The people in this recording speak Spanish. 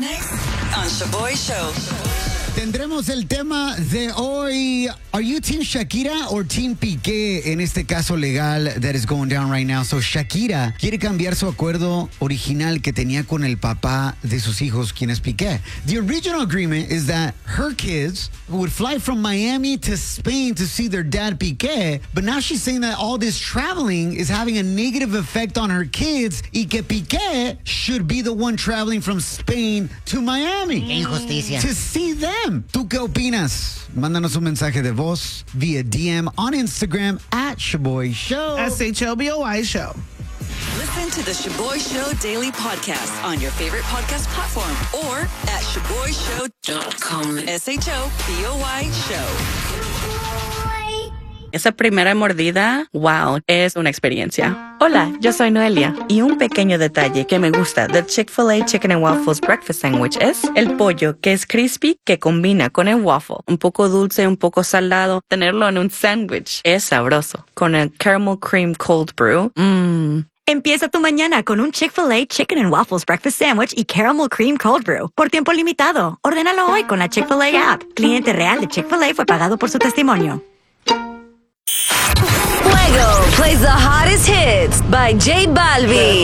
Next on Shaboy Show. Tendremos el tema de hoy. Are you Team Shakira or Team Piqué en este caso legal that is going down right now? So Shakira quiere cambiar su acuerdo original que tenía con el papá de sus hijos, quien es Piqué. The original agreement is that her kids would fly from Miami to Spain to see their dad Piqué, but now she's saying that all this traveling is having a negative effect on her kids y que Piqué should be the one traveling from Spain to Miami. ¡Qué injusticia! To see them. ¿Tú qué opinas? Mándanos un mensaje de voz vía DM on Instagram at Shaboy Show. SHOBOY Show. Listen to the Shaboy Show daily podcast on your favorite podcast platform or at ShaboyShow.com. SHOBOY Show. Esa primera mordida, wow, es una experiencia. Hola, yo soy Noelia y un pequeño detalle que me gusta del Chick-fil-A Chicken and Waffles Breakfast Sandwich es el pollo que es crispy que combina con el waffle. Un poco dulce, un poco salado. Tenerlo en un sándwich es sabroso. Con el caramel cream cold brew, Empieza tu mañana con un Chick-fil-A Chicken and Waffles Breakfast Sandwich y Caramel Cream Cold Brew. Por tiempo limitado. Ordénalo hoy con la Chick-fil-A app. Cliente real de Chick-fil-A fue pagado por su testimonio. Fuego plays the hottest hits by J Balvin.